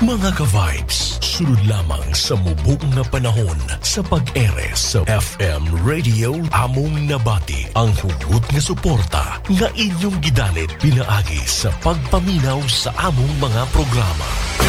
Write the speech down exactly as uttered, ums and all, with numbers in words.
Mga ka-vibes, sunod lamang sa mubok nga panahon sa pag-ere sa F M Radio among nabati ang hugot nga suporta nga inyong gidalit pinaagi sa pagpaminaw sa among mga programa.